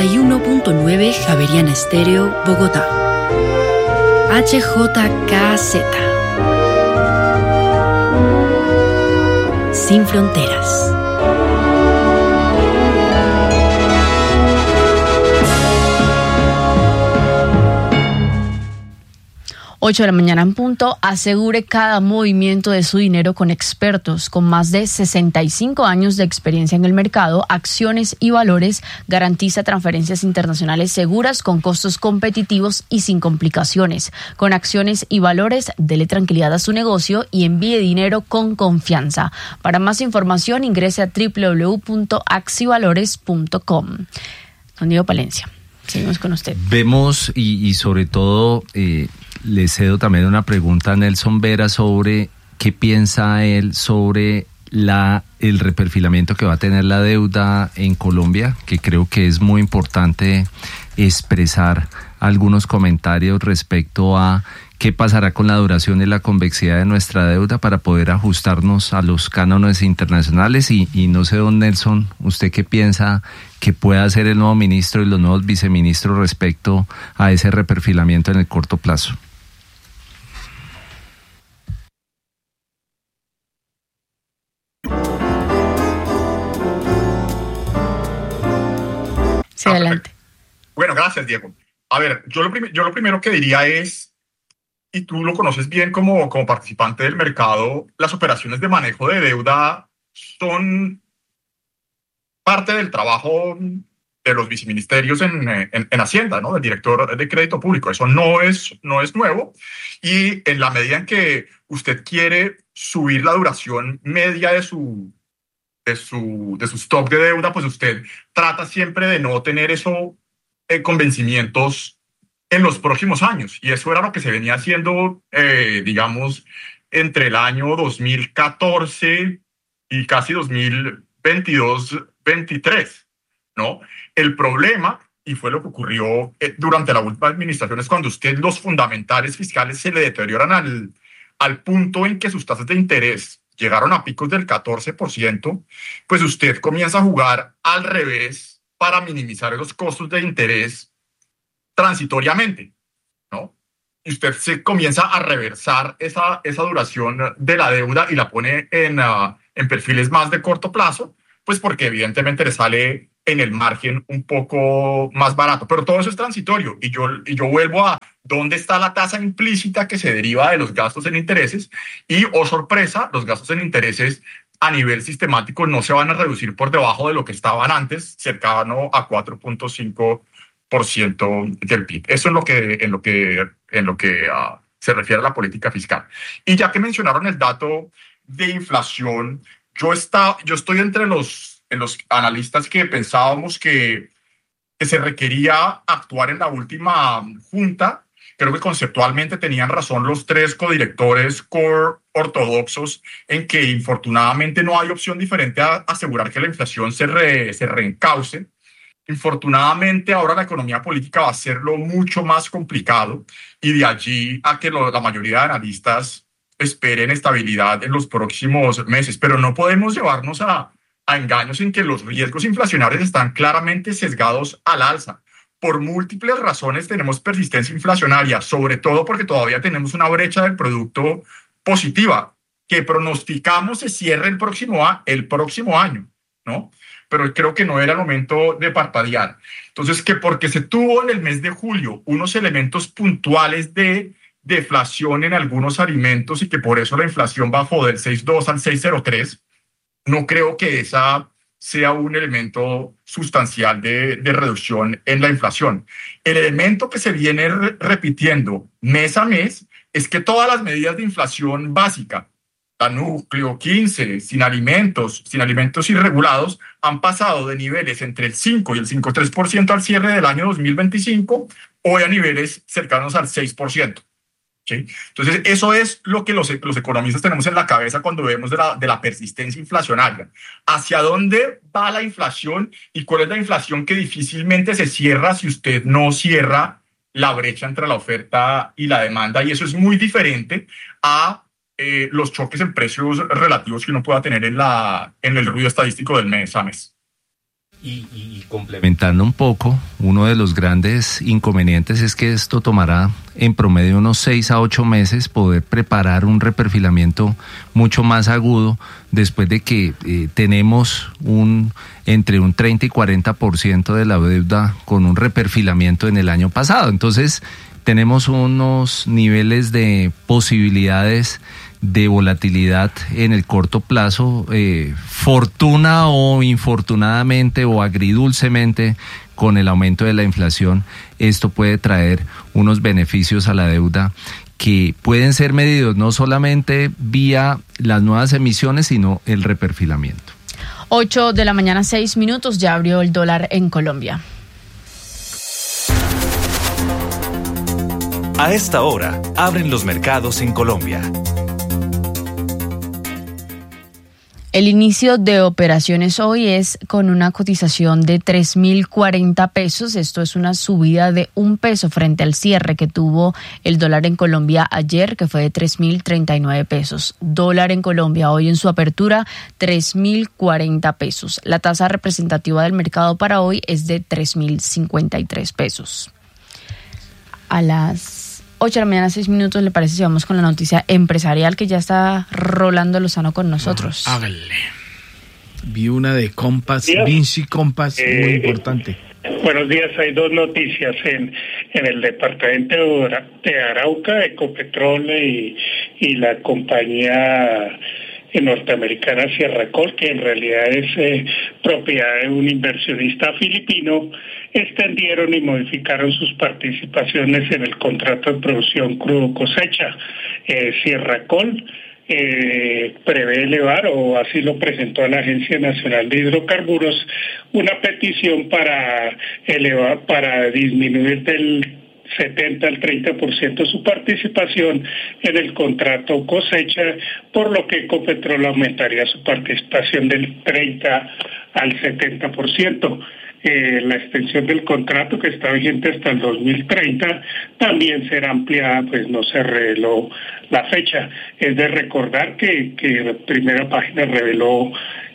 91.9 Javeriana Estéreo, Bogotá. HJKZ. Sin fronteras. 8 de la mañana en punto. Asegure cada movimiento de su dinero con expertos con más de 65 años de experiencia en el mercado, acciones y valores. Garantiza transferencias internacionales seguras con costos competitivos y sin complicaciones. Con acciones y valores, dele tranquilidad a su negocio y envíe dinero con confianza. Para más información, ingrese a www.axivalores.com. Don Diego Palencia, seguimos con usted. Vemos y sobre todo... le cedo también una pregunta a Nelson Vera sobre qué piensa él sobre el reperfilamiento que va a tener la deuda en Colombia, que creo que es muy importante expresar algunos comentarios respecto a qué pasará con la duración y la convexidad de nuestra deuda para poder ajustarnos a los cánones internacionales y no sé, don Nelson, ¿usted qué piensa que pueda hacer el nuevo ministro y los nuevos viceministros respecto a ese reperfilamiento en el corto plazo? Sí, adelante. Bueno, gracias, Diego. A ver, yo lo primero que diría es, y tú lo conoces bien como participante del mercado, las operaciones de manejo de deuda son parte del trabajo de los viceministerios en Hacienda, ¿no? Del director de crédito público. Eso no es nuevo. Y en la medida en que usted quiere subir la duración media de su stock de deuda, pues usted trata siempre de no tener eso con vencimientos en los próximos años. Y eso era lo que se venía haciendo, digamos, entre el año 2014 y casi 2022-23, ¿no? El problema, y fue lo que ocurrió durante la última administración, es cuando usted los fundamentales fiscales se le deterioran al punto en que sus tasas de interés llegaron a picos del 14%, pues usted comienza a jugar al revés para minimizar los costos de interés transitoriamente, ¿no? Y usted se comienza a reversar esa duración de la deuda y la pone en perfiles más de corto plazo, pues porque evidentemente le sale en el margen un poco más barato. Pero todo eso es transitorio y yo vuelvo a dónde está la tasa implícita que se deriva de los gastos en intereses y, oh sorpresa, los gastos en intereses a nivel sistemático no se van a reducir por debajo de lo que estaban antes, cercano a 4.5% del PIB. Eso es en lo que se refiere a la política fiscal. Y ya que mencionaron el dato de inflación, yo estoy entre los analistas que pensábamos que se requería actuar en la última junta. Creo que conceptualmente tenían razón los tres codirectores core ortodoxos en que infortunadamente no hay opción diferente a asegurar que la inflación se reencauce. Infortunadamente ahora la economía política va a hacerlo mucho más complicado y de allí a que la mayoría de analistas esperen estabilidad en los próximos meses. Pero no podemos llevarnos a engaños en que los riesgos inflacionarios están claramente sesgados al alza. Por múltiples razones tenemos persistencia inflacionaria, sobre todo porque todavía tenemos una brecha del producto positiva que pronosticamos se cierre el próximo año, ¿no? Pero creo que no era el momento de parpadear. Entonces, que porque se tuvo en el mes de julio unos elementos puntuales de deflación en algunos alimentos y que por eso la inflación bajó del 6.2 al 6.03, no creo que esa sea un elemento sustancial de reducción en la inflación. El elemento que se viene repitiendo mes a mes es que todas las medidas de inflación básica, la núcleo 15, sin alimentos irregulados, han pasado de niveles entre el 5 y el 5,3% al cierre del año 2025, hoy a niveles cercanos al 6%. ¿Sí? Entonces, eso es lo que los economistas tenemos en la cabeza cuando vemos de la persistencia inflacionaria. ¿Hacia dónde va la inflación y cuál es la inflación que difícilmente se cierra si usted no cierra la brecha entre la oferta y la demanda? Y eso es muy diferente a los choques en precios relativos que uno pueda tener en el ruido estadístico del mes a mes. Y complementando un poco, uno de los grandes inconvenientes es que esto tomará en promedio unos 6 a 8 meses poder preparar un reperfilamiento mucho más agudo después de que tenemos entre un 30 y 40% de la deuda con un reperfilamiento en el año pasado. Entonces tenemos unos niveles de posibilidades de volatilidad en el corto plazo, fortuna o infortunadamente o agridulcemente con el aumento de la inflación, esto puede traer unos beneficios a la deuda que pueden ser medidos no solamente vía las nuevas emisiones, sino el reperfilamiento. 8 de la mañana, 6 minutos, ya abrió el dólar en Colombia. A esta hora, abren los mercados en Colombia. El inicio de operaciones hoy es con una cotización de 3.040 pesos. Esto es una subida de 1 peso frente al cierre que tuvo el dólar en Colombia ayer, que fue de 3.039 pesos. Dólar en Colombia hoy en su apertura, 3.040 pesos. La tasa representativa del mercado para hoy es de 3.053 pesos. A las 8 de la mañana, 6 minutos, ¿le parece si vamos con la noticia empresarial que ya está Rolando Lozano con nosotros? Hágale. Vi una de Compass, Vinci Compass, muy importante. Buenos días, hay 2 noticias en el departamento de Arauca, Ecopetrol y la compañía norteamericana Sierracol, que en realidad es propiedad de un inversionista filipino, extendieron y modificaron sus participaciones en el contrato de producción crudo cosecha. Sierracol prevé elevar, o así lo presentó a la Agencia Nacional de Hidrocarburos, una petición para disminuir del 70 al 30% su participación en el contrato cosecha, por lo que Ecopetrol aumentaría su participación del 30 al 70%. La extensión del contrato, que está vigente hasta el 2030, también será ampliada, pues no se reveló la fecha. Es de recordar que la Primera Página reveló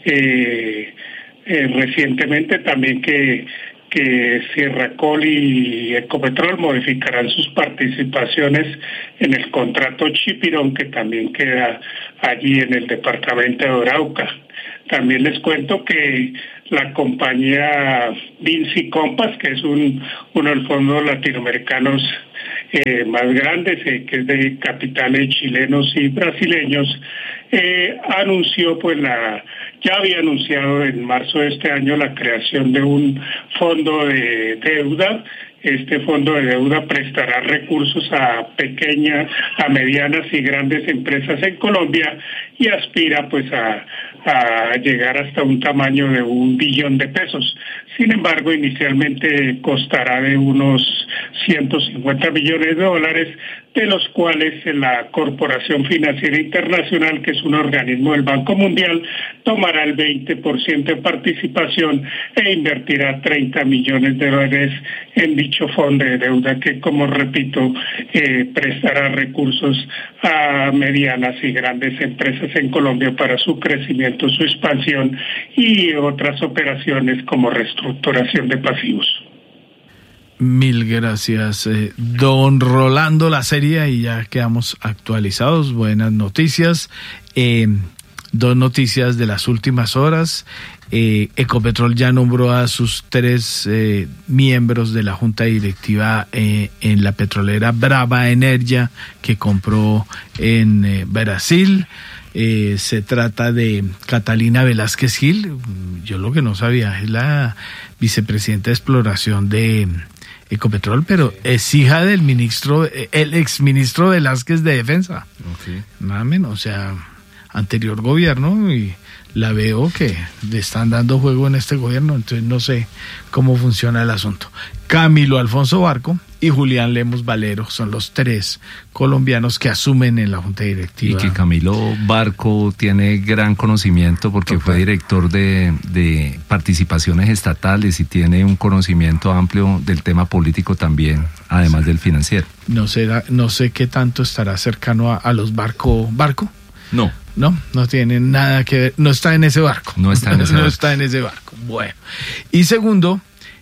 recientemente también que Sierracol y Ecopetrol modificarán sus participaciones en el contrato Chipirón, que también queda allí en el departamento de Arauca. También les cuento que la compañía Vinci Compass, que es uno de los fondos latinoamericanos más grandes, que es de capitales chilenos y brasileños, anunció, pues ya había anunciado en marzo de este año la creación de un fondo de deuda. Este fondo de deuda prestará recursos a medianas y grandes empresas en Colombia y aspira pues a llegar hasta un tamaño de $1 billón. Sin embargo, inicialmente costará de unos $150 millones, de los cuales la Corporación Financiera Internacional, que es un organismo del Banco Mundial, tomará el 20% de participación e invertirá $30 millones en dicho fondo de deuda que, como repito, prestará recursos a medianas y grandes empresas en Colombia para su crecimiento, su expansión y otras operaciones como reestructuración de pasivos. Mil gracias, don Rolando La Serie, y ya quedamos actualizados. Buenas noticias. 2 noticias de las últimas horas. Ecopetrol ya nombró a sus 3 miembros de la junta directiva en la petrolera Brava Energia, que compró en Brasil. Se trata de Catalina Velázquez Gil. Yo lo que no sabía es la vicepresidenta de exploración de Ecopetrol, pero es hija del el exministro Velázquez de Defensa. Okay. Nada menos, o sea, anterior gobierno, y la veo que le están dando juego en este gobierno, entonces no sé cómo funciona el asunto. Camilo Alfonso Barco y Julián Lemos Valero son los 3 colombianos que asumen en la junta directiva. Y que Camilo Barco tiene gran conocimiento porque fue director de participaciones estatales y tiene un conocimiento amplio del tema político también, además del financiero. No sé qué tanto estará cercano a los Barco. No, No tiene nada que ver, no está en ese barco. No está en ese barco. No está en ese barco. Bueno. Y segundo,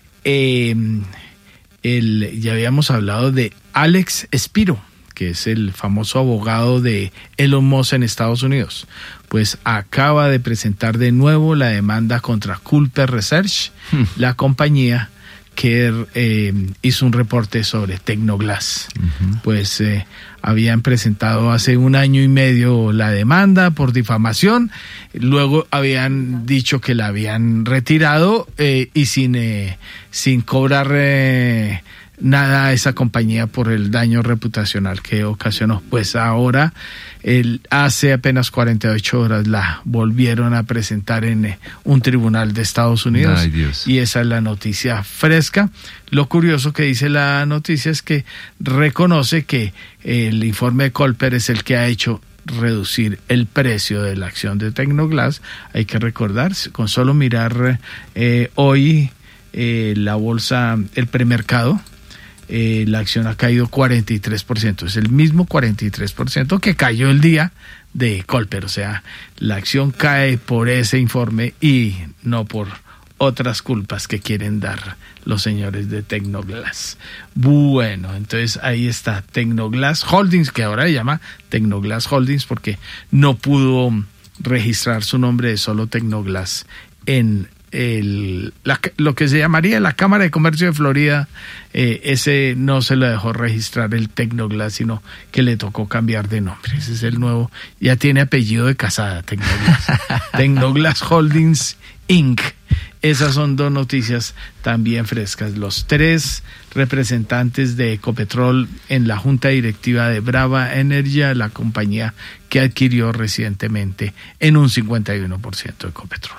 ya habíamos hablado de Alex Spiro, que es el famoso abogado de Elon Musk en Estados Unidos. Pues acaba de presentar de nuevo la demanda contra Culper Research, la compañía que hizo un reporte sobre Tecnoglass. Pues habían presentado hace 1 año y medio la demanda por difamación, luego habían dicho que la habían retirado y sin cobrar nada a esa compañía por el daño reputacional que ocasionó. Pues ahora, hace apenas 48 horas, la volvieron a presentar en un tribunal de Estados Unidos. Ay, Dios. Y esa es la noticia fresca. Lo curioso que dice la noticia es que reconoce que el informe de Culper es el que ha hecho reducir el precio de la acción de Tecnoglass. Hay que recordar, con solo mirar hoy la bolsa, el premercado, la acción ha caído 43%, es el mismo 43% que cayó el día de Culper. O sea, la acción cae por ese informe y no por otras culpas que quieren dar los señores de Tecnoglass. Bueno, entonces ahí está Tecnoglass Holdings, que ahora se llama Tecnoglass Holdings porque no pudo registrar su nombre de solo Tecnoglass en lo que se llamaría la Cámara de Comercio de Florida. Ese no se lo dejó registrar el Tecnoglass, sino que le tocó cambiar de nombre. Ese es el nuevo, ya tiene apellido de casada, Tecnoglass. Tecnoglass Holdings Inc. Esas son 2 noticias también frescas. Los 3 representantes de Ecopetrol en la junta directiva de Brava Energy, la compañía que adquirió recientemente en un 51% Ecopetrol.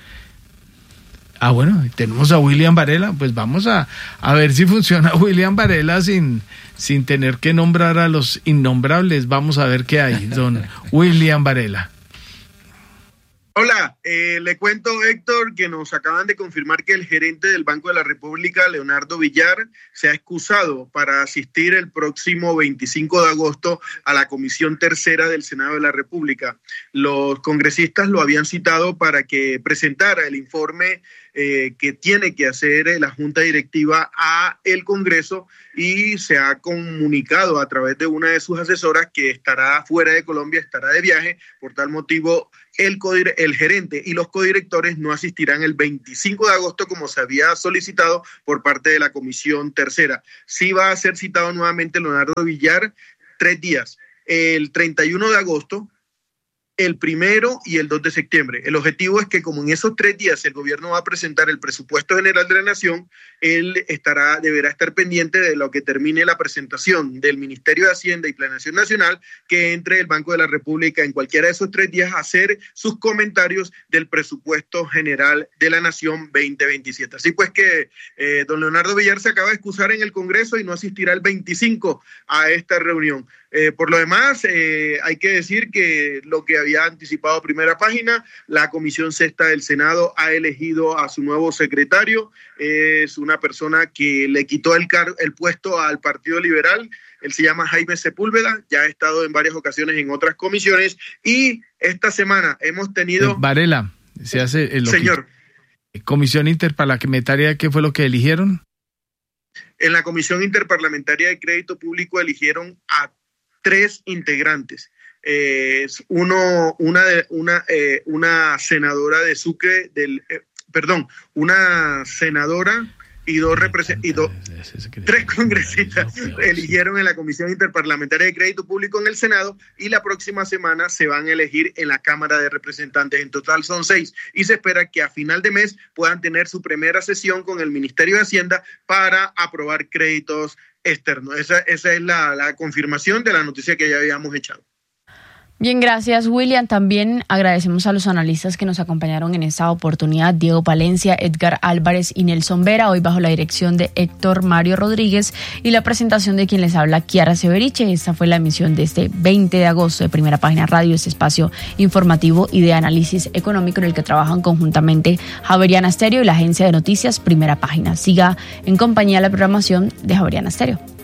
Bueno, tenemos a William Varela, pues vamos a ver si funciona William Varela sin tener que nombrar a los innombrables. Vamos a ver qué hay, don William Varela. Hola, le cuento, Héctor, que nos acaban de confirmar que el gerente del Banco de la República, Leonardo Villar, se ha excusado para asistir el próximo 25 de agosto a la Comisión Tercera del Senado de la República. Los congresistas lo habían citado para que presentara el informe que tiene que hacer la Junta Directiva a el Congreso, y se ha comunicado a través de una de sus asesoras que estará fuera de Colombia, estará de viaje. Por tal motivo, el gerente y los codirectores no asistirán el 25 de agosto como se había solicitado por parte de la Comisión Tercera. Sí va a ser citado nuevamente Leonardo Villar 3 días, el 31 de agosto, el 1 y el 2 de septiembre. El objetivo es que, como en esos 3 días el gobierno va a presentar el presupuesto general de la nación, él deberá estar pendiente de lo que termine la presentación del Ministerio de Hacienda y Planeación Nacional, que entre el Banco de la República en cualquiera de esos 3 días a hacer sus comentarios del presupuesto general de la nación 2027. Así pues que don Leonardo Villar se acaba de excusar en el Congreso y no asistirá el 25 a esta reunión. Por lo demás, hay que decir que lo que había anticipado Primera Página, la Comisión Sexta del Senado ha elegido a su nuevo secretario. Es una persona que le quitó el puesto al Partido Liberal. Él se llama Jaime Sepúlveda, ya ha estado en varias ocasiones en otras comisiones, y esta semana hemos tenido... Varela, se hace... Señor. Comisión Interparlamentaria, ¿qué fue lo que eligieron? En la Comisión Interparlamentaria de Crédito Público eligieron a 3 integrantes. Una senadora de Sucre, una senadora y 3 congresistas eligieron en la Comisión Interparlamentaria de Crédito Público en el Senado, y la próxima semana se van a elegir en la Cámara de Representantes. En total son 6, y se espera que a final de mes puedan tener su primera sesión con el Ministerio de Hacienda para aprobar créditos externos. Esa es la confirmación de la noticia que ya habíamos echado. Bien, gracias, William. También agradecemos a los analistas que nos acompañaron en esta oportunidad: Diego Palencia, Edgar Álvarez y Nelson Vera, hoy bajo la dirección de Héctor Mario Rodríguez y la presentación de quien les habla, Kiara Severiche. Esta fue la emisión de este 20 de agosto de Primera Página Radio, este espacio informativo y de análisis económico en el que trabajan conjuntamente Javeriana Stereo y la agencia de noticias Primera Página. Siga en compañía de la programación de Javeriana Stereo.